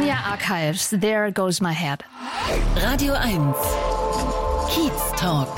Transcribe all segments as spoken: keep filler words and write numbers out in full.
Media Archives, There Goes My Head. Radio eins. Kiez Talk.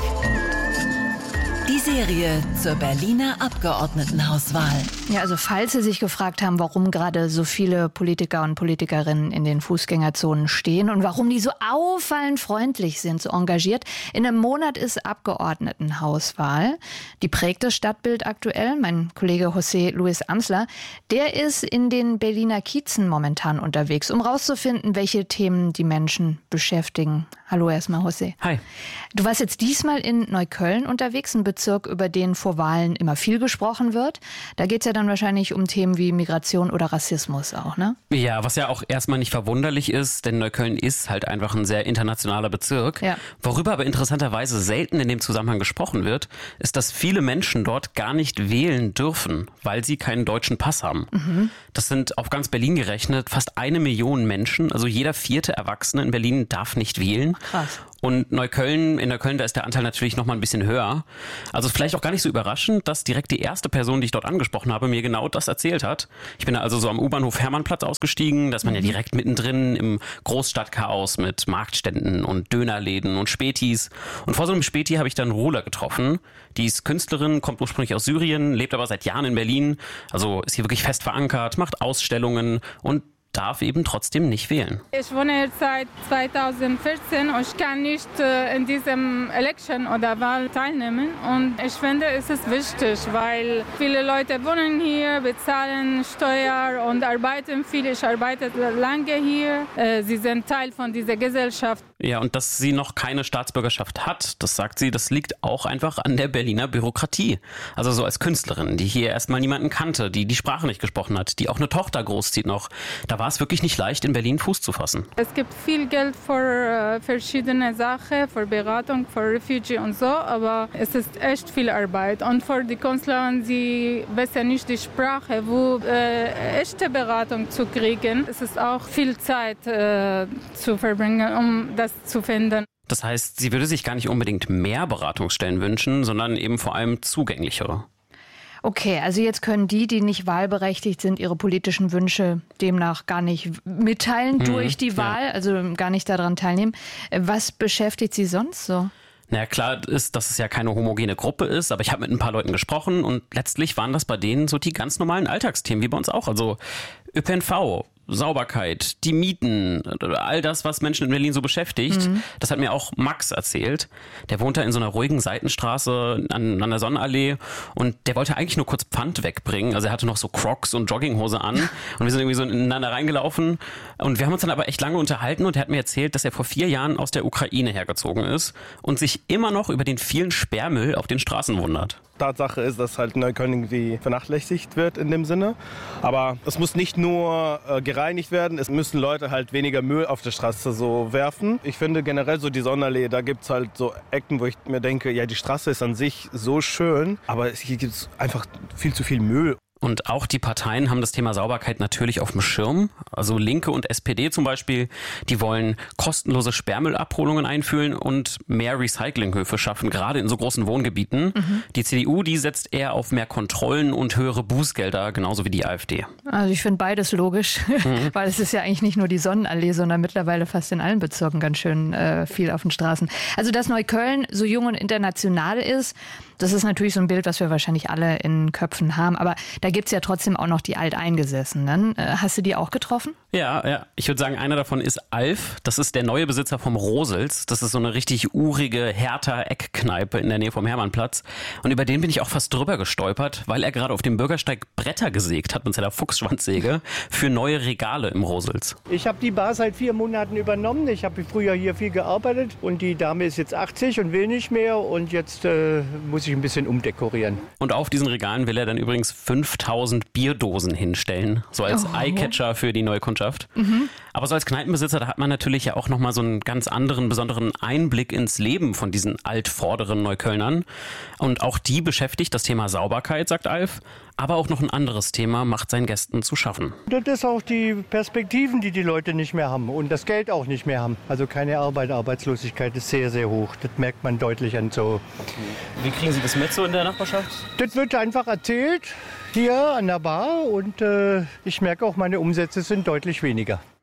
Die Serie zur Berliner Abgeordnetenhauswahl. Ja, also falls Sie sich gefragt haben, warum gerade so viele Politiker und Politikerinnen in den Fußgängerzonen stehen und warum die so auffallend freundlich sind, so engagiert. In einem Monat ist Abgeordnetenhauswahl. Die prägt das Stadtbild aktuell. Mein Kollege José Luis Amsler, der ist in den Berliner Kiezen momentan unterwegs, um rauszufinden, welche Themen die Menschen beschäftigen. Hallo erstmal, José. Hi. Du warst jetzt diesmal in Neukölln unterwegs, ein Bezirk, über den vor Wahlen immer viel gesprochen wird. Da geht es ja dann wahrscheinlich um Themen wie Migration oder Rassismus auch, ne? Ja, was ja auch erstmal nicht verwunderlich ist, denn Neukölln ist halt einfach ein sehr internationaler Bezirk. Ja. Worüber aber interessanterweise selten in dem Zusammenhang gesprochen wird, ist, dass viele Menschen dort gar nicht wählen dürfen, weil sie keinen deutschen Pass haben. Mhm. Das sind auf ganz Berlin gerechnet fast eine Million Menschen, also jeder vierte Erwachsene in Berlin darf nicht wählen. Krass. Und Neukölln, in Neukölln, da ist der Anteil natürlich noch mal ein bisschen höher. Also vielleicht auch gar nicht so überraschend, dass direkt die erste Person, die ich dort angesprochen habe, mir genau das erzählt hat. Ich bin da also so am U-Bahnhof Hermannplatz ausgestiegen, da ist man ja direkt mittendrin im Großstadtchaos mit Marktständen und Dönerläden und Spätis. Und vor so einem Späti habe ich dann Rula getroffen. Die ist Künstlerin, kommt ursprünglich aus Syrien, lebt aber seit Jahren in Berlin. Also ist hier wirklich fest verankert, macht Ausstellungen und darf eben trotzdem nicht wählen. Ich wohne jetzt seit zweitausendvierzehn und ich kann nicht äh, in diesem Election oder Wahl teilnehmen. Und ich finde, es ist wichtig, weil viele Leute wohnen hier, bezahlen Steuer und arbeiten viel. Ich arbeite lange hier. Äh, sie sind Teil von dieser Gesellschaft. Ja, und dass sie noch keine Staatsbürgerschaft hat, das sagt sie, das liegt auch einfach an der Berliner Bürokratie. Also so als Künstlerin, die hier erstmal niemanden kannte, die die Sprache nicht gesprochen hat, die auch eine Tochter großzieht noch. Da war es wirklich nicht leicht, in Berlin Fuß zu fassen. Es gibt viel Geld für äh, verschiedene Sachen, für Beratung, für Refugee und so, aber es ist echt viel Arbeit. Und für die Künstler, sie wissen nicht die Sprache, wo äh, echte Beratung zu kriegen. Es ist auch viel Zeit äh, zu verbringen, um das zu finden. Das heißt, sie würde sich gar nicht unbedingt mehr Beratungsstellen wünschen, sondern eben vor allem zugänglichere. Okay, also jetzt können die, die nicht wahlberechtigt sind, ihre politischen Wünsche demnach gar nicht mitteilen mhm, durch die Wahl, ja. Also gar nicht daran teilnehmen. Was beschäftigt Sie sonst so? Naja, klar ist, dass es ja keine homogene Gruppe ist, aber ich habe mit ein paar Leuten gesprochen und letztlich waren das bei denen so die ganz normalen Alltagsthemen, wie bei uns auch. Also Ö P N V, Sauberkeit, die Mieten, all das, was Menschen in Berlin so beschäftigt. Mhm. Das hat mir auch Max erzählt. Der wohnt da in so einer ruhigen Seitenstraße an, an der Sonnenallee und der wollte eigentlich nur kurz Pfand wegbringen. Also er hatte noch so Crocs und Jogginghose an und wir sind irgendwie so ineinander reingelaufen und wir haben uns dann aber echt lange unterhalten und er hat mir erzählt, dass er vor vier Jahren aus der Ukraine hergezogen ist und sich immer noch über den vielen Sperrmüll auf den Straßen wundert. Tatsache ist, dass halt Neukölln irgendwie vernachlässigt wird in dem Sinne. Aber es muss nicht nur äh, gereinigt werden, es müssen Leute halt weniger Müll auf der Straße so werfen. Ich finde generell so die Sonnenallee, da gibt es halt so Ecken, wo ich mir denke, ja, die Straße ist an sich so schön, aber hier gibt es einfach viel zu viel Müll. Und auch die Parteien haben das Thema Sauberkeit natürlich auf dem Schirm. Also Linke und S P D zum Beispiel, die wollen kostenlose Sperrmüllabholungen einführen und mehr Recyclinghöfe schaffen, gerade in so großen Wohngebieten. Mhm. Die C D U, die setzt eher auf mehr Kontrollen und höhere Bußgelder, genauso wie die AfD. Also ich finde beides logisch, mhm. weil es ist ja eigentlich nicht nur die Sonnenallee, sondern mittlerweile fast in allen Bezirken ganz schön äh, viel auf den Straßen. Also dass Neukölln so jung und international ist, das ist natürlich so ein Bild, was wir wahrscheinlich alle in Köpfen haben. Aber da gibt es ja trotzdem auch noch die Alteingesessenen. Hast du die auch getroffen? Ja, ja. Ich würde sagen, einer davon ist Alf. Das ist der neue Besitzer vom Rosels. Das ist so eine richtig urige Hertha-Eckkneipe in der Nähe vom Hermannplatz. Und über den bin ich auch fast drüber gestolpert, weil er gerade auf dem Bürgersteig Bretter gesägt hat mit seiner Fuchsschwanzsäge für neue Regale im Rosels. Ich habe die Bar seit vier Monaten übernommen. Ich habe früher hier viel gearbeitet und die Dame ist jetzt achtzig und will nicht mehr und jetzt äh, muss ich ein bisschen umdekorieren. Und auf diesen Regalen will er dann übrigens fünftausend Bierdosen hinstellen, so als oh. Eyecatcher für die neue Kundschaft. Mhm. Aber so als Kneipenbesitzer, da hat man natürlich ja auch nochmal so einen ganz anderen, besonderen Einblick ins Leben von diesen altvorderen Neuköllnern. Und auch die beschäftigt das Thema Sauberkeit, sagt Alf. Aber auch noch ein anderes Thema macht seinen Gästen zu schaffen. Das ist auch die Perspektiven, die die Leute nicht mehr haben und das Geld auch nicht mehr haben. Also keine Arbeit, Arbeitslosigkeit ist sehr, sehr hoch. Das merkt man deutlich an so. Wie kriegen Sie das mit so in der Nachbarschaft? Das wird einfach erzählt hier an der Bar und äh, ich merke auch, meine Umsätze sind deutlich weniger.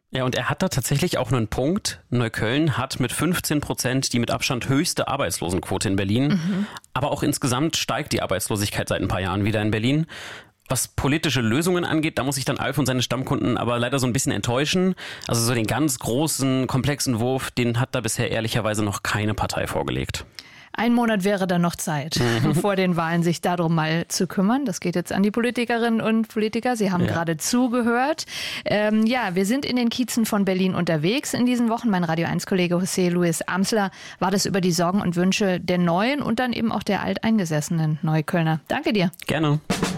Ja, und er hat da tatsächlich auch einen Punkt. Neukölln hat mit fünfzehn Prozent die mit Abstand höchste Arbeitslosenquote in Berlin. Mhm. Aber auch insgesamt steigt die Arbeitslosigkeit seit ein paar Jahren wieder in Berlin. Was politische Lösungen angeht, da muss ich dann Alf und seine Stammkunden aber leider so ein bisschen enttäuschen. Also so den ganz großen, komplexen Wurf, den hat da bisher ehrlicherweise noch keine Partei vorgelegt. Ein Monat wäre dann noch Zeit, mhm. vor den Wahlen sich darum mal zu kümmern. Das geht jetzt an die Politikerinnen und Politiker. Sie haben ja. gerade zugehört. Ähm, ja, wir sind in den Kiezen von Berlin unterwegs in diesen Wochen. Mein Radio eins Kollege José Luis Amsler war das über die Sorgen und Wünsche der Neuen und dann eben auch der alteingesessenen Neuköllner. Danke dir. Gerne.